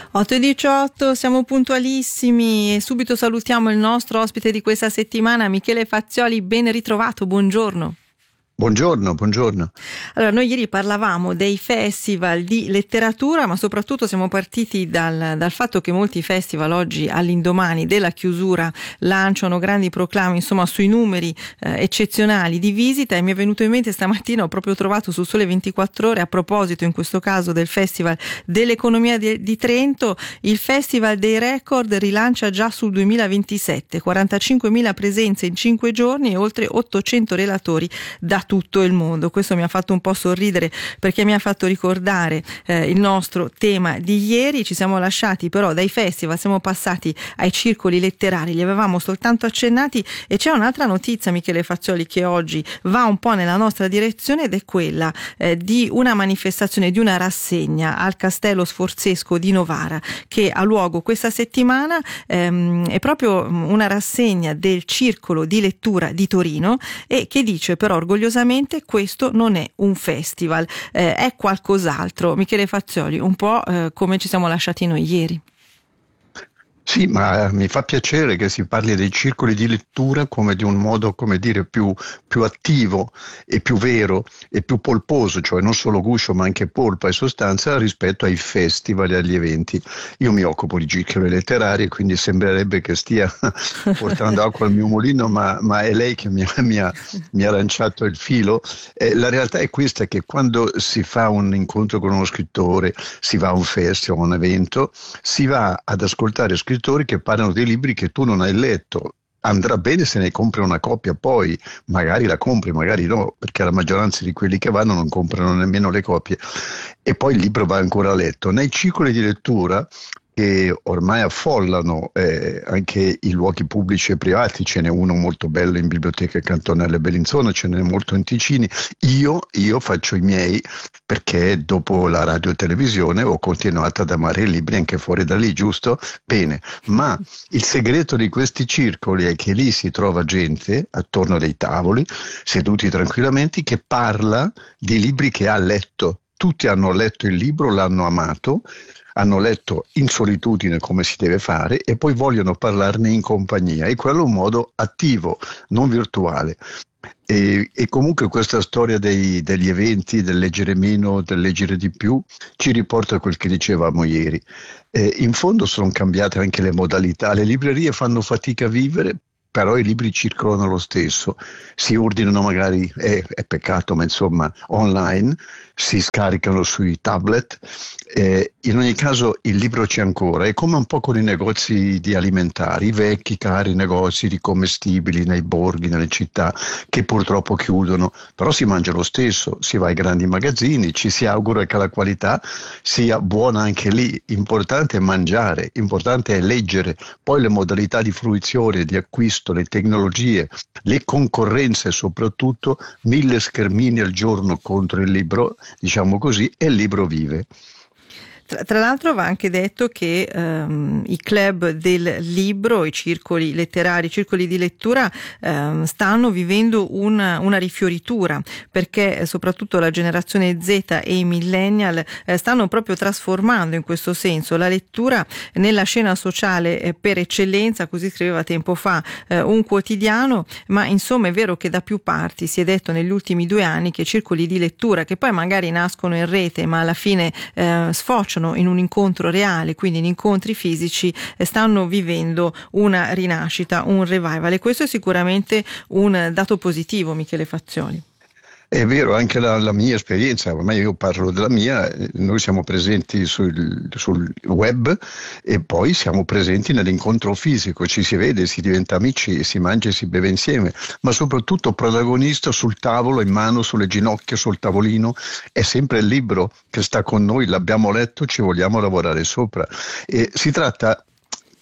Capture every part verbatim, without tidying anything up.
otto e diciotto, siamo puntualissimi e subito salutiamo il nostro ospite di questa settimana, Michele Fazioli. Ben ritrovato, buongiorno. Buongiorno, buongiorno. Allora, noi ieri parlavamo dei festival di letteratura, ma soprattutto siamo partiti dal, dal fatto che molti festival oggi, all'indomani della chiusura, lanciano grandi proclami, insomma, sui numeri eh, eccezionali di visita, e mi è venuto in mente stamattina, ho proprio trovato su Sole ventiquattro Ore, a proposito in questo caso del Festival dell'Economia di, di Trento, il Festival dei Record rilancia già sul duemilaventisette, quarantacinquemila presenze in cinque giorni e oltre ottocento relatori da tutto il mondo. Questo mi ha fatto un po' sorridere perché mi ha fatto ricordare eh, il nostro tema di ieri. Ci siamo lasciati però dai festival, siamo passati ai circoli letterari, li avevamo soltanto accennati, e c'è un'altra notizia, Michele Fazioli, che oggi va un po' nella nostra direzione, ed è quella eh, di una manifestazione, di una rassegna al Castello Sforzesco di Novara che ha luogo questa settimana. Ehm, è proprio una rassegna del Circolo di Lettura di Torino, e che dice però orgogliosamente: questo non è un festival, eh, è qualcos'altro. Michele Fazioli, un po' eh, come ci siamo lasciati noi ieri. Sì, ma mi fa piacere che si parli dei circoli di lettura come di un modo, come dire, più, più attivo e più vero e più polposo, cioè non solo guscio ma anche polpa e sostanza rispetto ai festival e agli eventi. Io mi occupo di circoli letterari, quindi sembrerebbe che stia portando acqua al mio mulino, ma, ma è lei che mi ha, mi ha, mi ha lanciato il filo. Eh, la realtà è questa, che quando si fa un incontro con uno scrittore, si va a un festival, a un evento, si va ad ascoltare scrittori che parlano dei libri che tu non hai letto. Andrà bene se ne compri una copia, poi magari la compri, magari no, perché la maggioranza di quelli che vanno non comprano nemmeno le copie, e poi il libro va ancora letto. Nei circoli di lettura, che ormai affollano eh, anche i luoghi pubblici e privati, ce n'è uno molto bello in Biblioteca Cantonella Bellinzona, ce n'è molto in Ticini. Io, io faccio i miei, perché dopo la radio e televisione ho continuato ad amare i libri anche fuori da lì, giusto? Bene, ma il segreto di questi circoli è che lì si trova gente attorno a dei tavoli, seduti tranquillamente, che parla di libri che ha letto. Tutti hanno letto il libro, l'hanno amato, hanno letto in solitudine come si deve fare, e poi vogliono parlarne in compagnia, e quello è un modo attivo, non virtuale. E, e comunque questa storia dei, degli eventi, del leggere meno, del leggere di più, ci riporta a quel che dicevamo ieri. Eh, in fondo sono cambiate anche le modalità, le librerie fanno fatica a vivere, però i libri circolano lo stesso, si ordinano magari, è, è peccato, ma insomma online, si scaricano sui tablet, eh, in ogni caso il libro c'è ancora. È come un po' con i negozi di alimentari, i vecchi cari negozi di commestibili nei borghi, nelle città, che purtroppo chiudono, però si mangia lo stesso, si va ai grandi magazzini, ci si augura che la qualità sia buona anche lì. Importante è mangiare, importante è leggere, poi le modalità di fruizione, di acquisto, le tecnologie, le concorrenze, soprattutto mille schermini al giorno contro il libro, diciamo così, e il libro vive. Tra, tra l'altro va anche detto che ehm, i club del libro, i circoli letterari, i circoli di lettura ehm, stanno vivendo una, una rifioritura, perché soprattutto la generazione Z e i millennial eh, stanno proprio trasformando in questo senso la lettura nella scena sociale eh, per eccellenza, così scriveva tempo fa eh, un quotidiano. Ma insomma è vero che da più parti si è detto negli ultimi due anni che circoli di lettura, che poi magari nascono in rete ma alla fine eh, sfociano in un incontro reale, quindi in incontri fisici, stanno vivendo una rinascita, un revival, e questo è sicuramente un dato positivo, Michele Fazioli. È vero, anche la, la mia esperienza, ormai io parlo della mia, noi siamo presenti sul, sul web e poi siamo presenti nell'incontro fisico, ci si vede, si diventa amici, si mangia e si beve insieme, ma soprattutto protagonista sul tavolo, in mano, sulle ginocchia, sul tavolino, è sempre il libro che sta con noi, l'abbiamo letto, ci vogliamo lavorare sopra. E si tratta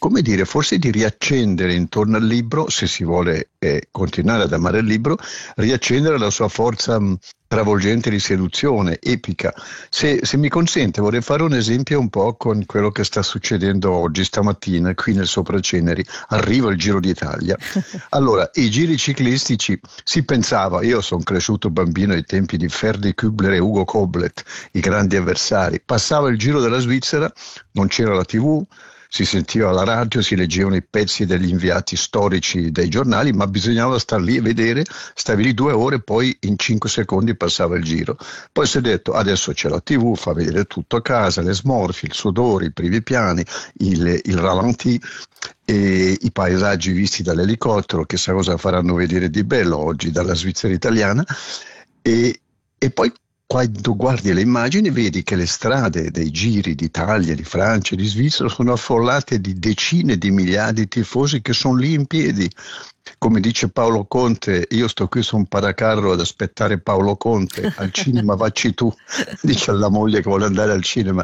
come dire, forse di riaccendere intorno al libro, se si vuole eh, continuare ad amare il libro, riaccendere la sua forza mh, travolgente di seduzione, epica. Se, se mi consente, vorrei fare un esempio un po' con quello che sta succedendo oggi, stamattina, qui nel Sopraceneri. Arriva il Giro d'Italia. Allora, i giri ciclistici, si pensava, io sono cresciuto bambino ai tempi di Ferdi Kübler e Ugo Koblet, i grandi avversari. Passava il Giro della Svizzera, non c'era la tivù, si sentiva la radio, si leggevano i pezzi degli inviati storici dei giornali, ma bisognava star lì e vedere, stavi lì due ore, poi in cinque secondi passava il giro. Poi si è detto, adesso c'è la tivù, fa vedere tutto a casa, le smorfie, il sudore, i primi piani, il, il ralenti, e i paesaggi visti dall'elicottero, chissà cosa faranno vedere di bello oggi dalla Svizzera italiana, e, e poi quando guardi le immagini vedi che le strade dei giri d'Italia, di Francia, di Svizzera sono affollate di decine di migliaia di tifosi che sono lì in piedi. Come dice Paolo Conte, io sto qui su un paracarro ad aspettare Paolo Conte, al cinema vacci tu, dice alla moglie che vuole andare al cinema.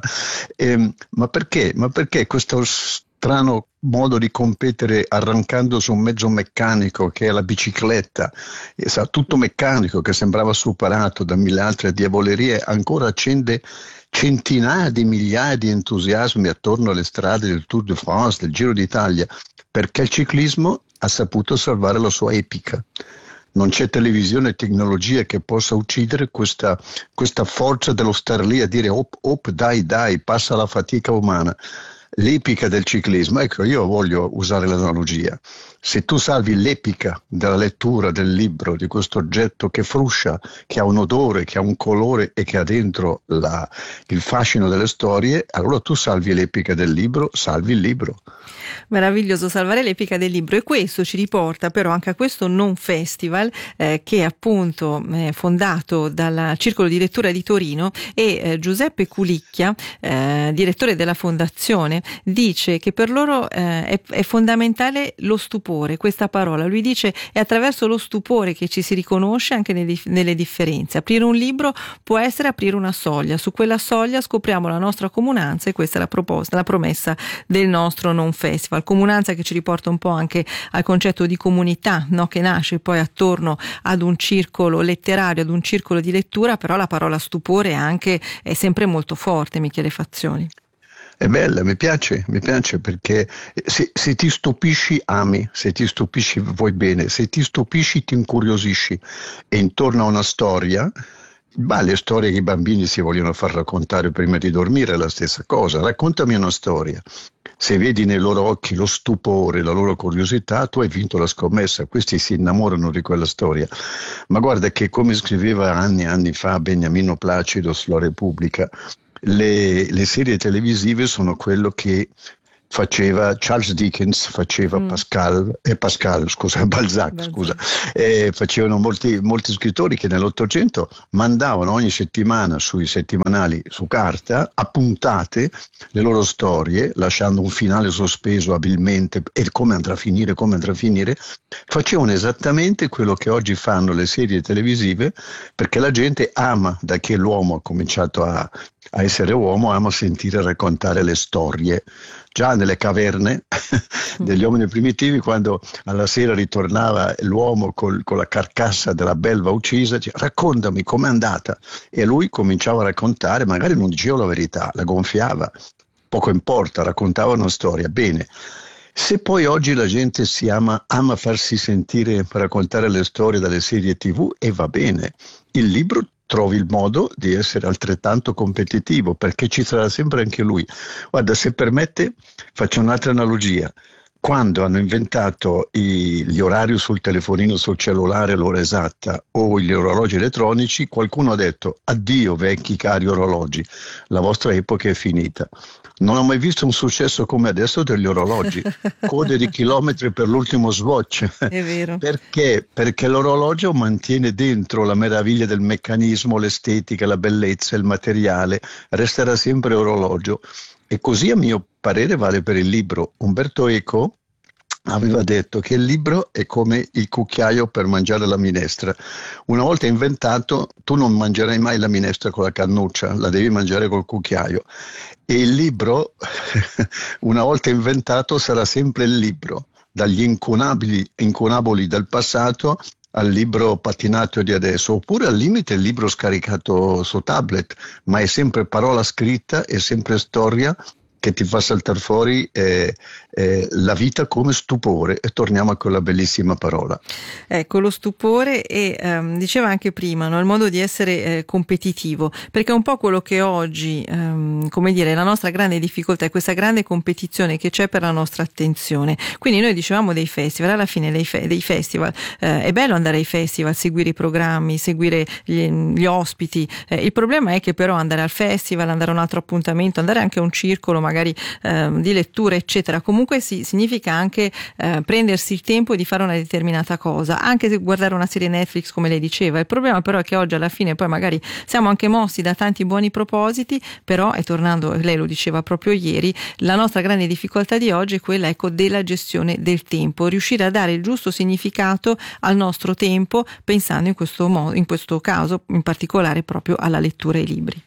E, ma perché? Ma perché questo strano modo di competere arrancando su un mezzo meccanico che è la bicicletta, e sa, tutto meccanico che sembrava superato da mille altre diavolerie, ancora accende centinaia di migliaia di entusiasmi attorno alle strade del Tour de France, del Giro d'Italia, perché il ciclismo ha saputo salvare la sua epica. Non c'è televisione e tecnologia che possa uccidere questa, questa forza dello star lì a dire op, op, dai, dai, passa la fatica umana. L'epica del ciclismo, ecco, io voglio usare l'analogia. Se tu salvi l'epica della lettura del libro, di questo oggetto che fruscia, che ha un odore, che ha un colore e che ha dentro la, il fascino delle storie, allora tu salvi l'epica del libro, salvi il libro. Meraviglioso salvare l'epica del libro, e questo ci riporta però anche a questo non festival eh, che è appunto eh, fondato dal Circolo di Lettura di Torino, e eh, Giuseppe Culicchia, eh, direttore della fondazione, dice che per loro eh, è, è fondamentale lo stupore, questa parola. Lui dice è attraverso lo stupore che ci si riconosce anche nelle, nelle differenze. Aprire un libro può essere aprire una soglia, su quella soglia scopriamo la nostra comunanza, e questa è la proposta, la promessa del nostro non festival. Comunanza che ci riporta un po' anche al concetto di comunità, no? Che nasce poi attorno ad un circolo letterario, ad un circolo di lettura, però la parola stupore anche è sempre molto forte, Michele Fazioni. È bella, mi piace, mi piace perché se, se ti stupisci ami, se ti stupisci vuoi bene, se ti stupisci ti incuriosisci, e intorno a una storia, ma le storie che i bambini si vogliono far raccontare prima di dormire è la stessa cosa. Raccontami una storia. Se vedi nei loro occhi lo stupore, la loro curiosità, tu hai vinto la scommessa, questi si innamorano di quella storia. Ma guarda che, come scriveva anni e anni fa Beniamino Placido sulla Repubblica, le, le serie televisive sono quello che faceva Charles Dickens, faceva mm. Pascal, eh, Pascal, scusa, Balzac, Balzac. scusa, eh, facevano molti, molti scrittori che nell'Ottocento mandavano ogni settimana sui settimanali su carta appuntate le loro storie, lasciando un finale sospeso abilmente, e come andrà a finire, come andrà a finire, facevano esattamente quello che oggi fanno le serie televisive, perché la gente ama, da che l'uomo ha cominciato a, a essere uomo, ama sentire raccontare le storie. Già nelle caverne degli uomini primitivi, quando alla sera ritornava l'uomo col, con la carcassa della belva uccisa, diceva, raccontami com'è andata, e lui cominciava a raccontare, magari non diceva la verità, la gonfiava, poco importa, raccontava una storia. Bene, se poi oggi la gente si ama, ama farsi sentire, raccontare le storie dalle serie tivù, e va bene, il libro trovi il modo di essere altrettanto competitivo, perché ci sarà sempre anche lui. Guarda, se permette, faccio un'altra analogia. Quando hanno inventato i, gli orari sul telefonino, sul cellulare, l'ora esatta, o gli orologi elettronici, qualcuno ha detto addio vecchi cari orologi, la vostra epoca è finita. Non ho mai visto un successo come adesso degli orologi, code di chilometri per l'ultimo swatch. È vero. Perché? Perché l'orologio mantiene dentro la meraviglia del meccanismo, l'estetica, la bellezza, il materiale, resterà sempre orologio. E così, a mio parere, vale per il libro. Umberto Eco aveva detto che il libro è come il cucchiaio per mangiare la minestra. Una volta inventato, tu non mangerai mai la minestra con la cannuccia, la devi mangiare col cucchiaio. E il libro, una volta inventato, sarà sempre il libro, dagli incunabili, incunaboli del passato al libro patinato di adesso, oppure al limite il libro scaricato su tablet, ma è sempre parola scritta, è sempre storia che ti fa saltare fuori eh, eh, la vita come stupore, e torniamo a quella bellissima parola. Ecco, lo stupore e ehm, diceva anche prima, no, il modo di essere eh, competitivo, perché è un po' quello che oggi, ehm, come dire, la nostra grande difficoltà è questa grande competizione che c'è per la nostra attenzione. Quindi noi dicevamo dei festival, alla fine dei, fe- dei festival, eh, è bello andare ai festival, seguire i programmi, seguire gli, gli ospiti, eh, il problema è che però andare al festival, andare a un altro appuntamento, andare anche a un circolo magari eh, di lettura eccetera, comunque si, significa anche eh, prendersi il tempo di fare una determinata cosa, anche se guardare una serie Netflix come lei diceva. Il problema però è che oggi alla fine poi magari siamo anche mossi da tanti buoni propositi, però, e tornando, lei lo diceva proprio ieri, la nostra grande difficoltà di oggi è quella, ecco, della gestione del tempo, riuscire a dare il giusto significato al nostro tempo, pensando in questo modo, in questo caso in particolare proprio alla lettura e ai libri.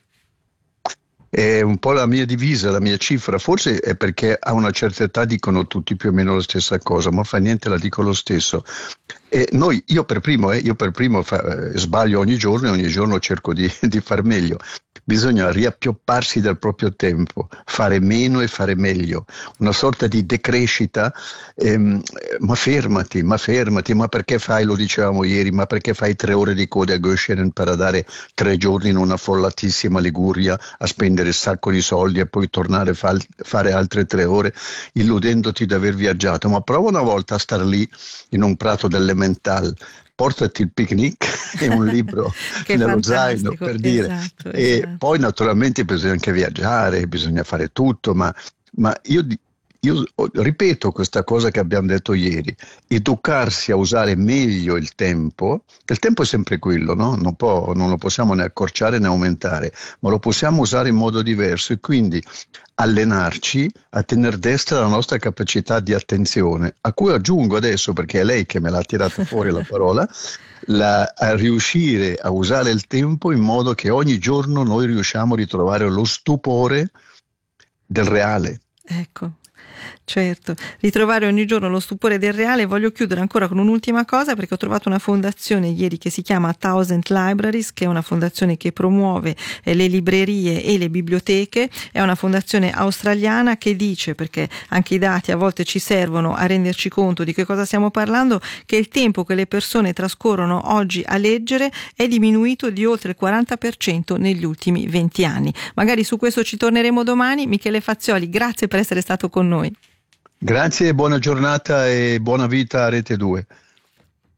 È un po' la mia divisa, la mia cifra, forse è perché a una certa età dicono tutti più o meno la stessa cosa, ma fa niente, la dico lo stesso. E noi, io per primo, eh, io per primo fa, eh, sbaglio ogni giorno e ogni giorno cerco di, di far meglio. Bisogna riappiopparsi del proprio tempo, fare meno e fare meglio, una sorta di decrescita, ehm, ma fermati, ma fermati, ma perché fai, lo dicevamo ieri, ma perché fai tre ore di coda a Göttingen per andare tre giorni in una follatissima Liguria a spendere un sacco di soldi e poi tornare a fa- fare altre tre ore illudendoti di aver viaggiato? Ma prova una volta a star lì in un prato dell'Emmental, portati il picnic e un libro nello zaino, per dire. Esatto, E esatto. poi naturalmente bisogna anche viaggiare, bisogna fare tutto, ma, ma io, di- io ripeto questa cosa che abbiamo detto ieri: educarsi a usare meglio il tempo. Il tempo è sempre quello, no? Non può- non lo possiamo né accorciare né aumentare, ma lo possiamo usare in modo diverso, e quindi allenarci a tenere destra la nostra capacità di attenzione, a cui aggiungo adesso, perché è lei che me l'ha tirata fuori la parola, la, a riuscire a usare il tempo in modo che ogni giorno noi riusciamo a ritrovare lo stupore del reale. Ecco, certo, ritrovare ogni giorno lo stupore del reale. Voglio chiudere ancora con un'ultima cosa, perché ho trovato una fondazione ieri che si chiama Thousand Libraries, che è una fondazione che promuove eh, le librerie e le biblioteche. È una fondazione australiana che dice, perché anche i dati a volte ci servono a renderci conto di che cosa stiamo parlando, che il tempo che le persone trascorrono oggi a leggere è diminuito di oltre il quaranta per cento negli ultimi venti anni. Magari su questo ci torneremo domani. Michele Fazioli, grazie per essere stato con noi. Grazie, buona giornata e buona vita a Rete due.